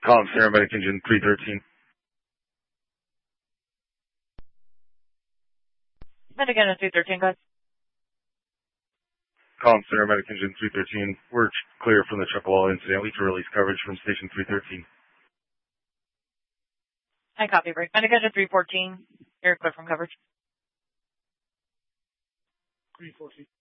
Column Paramedic Engine 313. Medic Engine 313, guys. Column Paramedic Engine 313. We're clear from the Chocowalla incident. We can release coverage from Station 313. I copy, break. Medic Engine 314. You're clear from coverage. 314.